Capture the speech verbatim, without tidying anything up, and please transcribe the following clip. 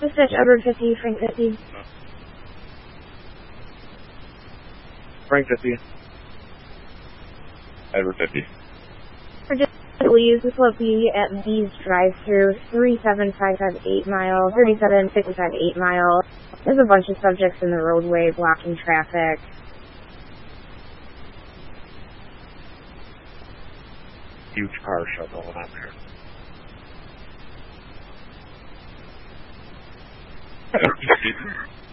Dispatch Edward fifty, Frank fifty. Frank fifty. Edward fifty. Please, this will be at B's drive-through, three seven five five eight mile, thirty-seven fifty-five eight mile. There's a bunch of subjects in the roadway blocking traffic. Huge car show going on there.